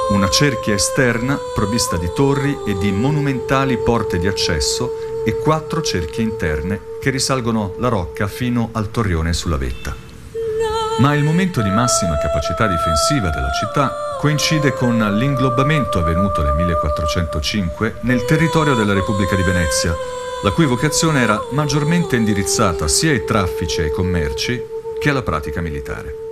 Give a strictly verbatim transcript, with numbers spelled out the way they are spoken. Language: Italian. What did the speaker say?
Una cerchia esterna provvista di torri e di monumentali porte di accesso e quattro cerchie interne che risalgono la rocca fino al torrione sulla vetta. Ma il momento di massima capacità difensiva della città coincide con l'inglobamento avvenuto nel millequattrocentocinque nel territorio della Repubblica di Venezia, la cui vocazione era maggiormente indirizzata sia ai traffici e ai commerci che alla pratica militare.